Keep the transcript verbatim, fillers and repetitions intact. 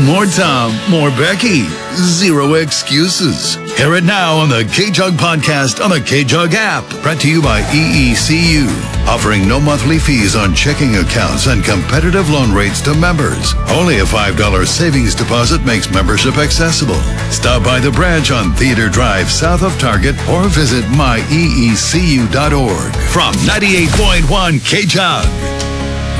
More Tom, more Becky. Zero excuses. Hear it now on the K-Jug podcast on the K-Jug app. Brought to you by E E C U. Offering no monthly fees on checking accounts and competitive loan rates to members. Only a five dollars savings deposit makes membership accessible. Stop by the branch on Theater Drive south of Target or visit my e e c u dot org. From ninety-eight point one K-Jug.